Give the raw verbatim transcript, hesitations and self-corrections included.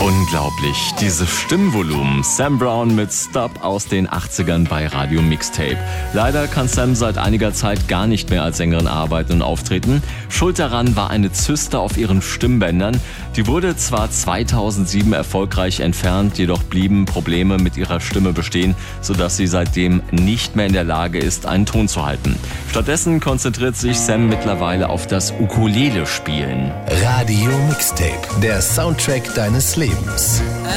Unglaublich, dieses Stimmvolumen. Sam Brown mit Stop aus den achtzigern bei Radio Mixtape. Leider kann Sam seit einiger Zeit gar nicht mehr als Sängerin arbeiten und auftreten. Schuld daran war eine Zyste auf ihren Stimmbändern. Die wurde zwar zweitausendsieben erfolgreich entfernt, jedoch blieben Probleme mit ihrer Stimme bestehen, sodass sie seitdem nicht mehr in der Lage ist, einen Ton zu halten. Stattdessen konzentriert sich Sam mittlerweile auf das Ukulele-Spielen. Radio Mixtape, der Soundtrack deines Lebens.